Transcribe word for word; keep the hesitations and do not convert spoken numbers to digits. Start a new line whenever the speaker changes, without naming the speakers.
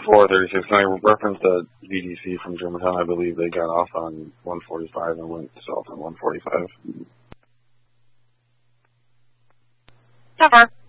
four thirty-six. Can I reference the V D C from Germantown? I believe they got off on one forty-five and went south on one forty-five.
So far.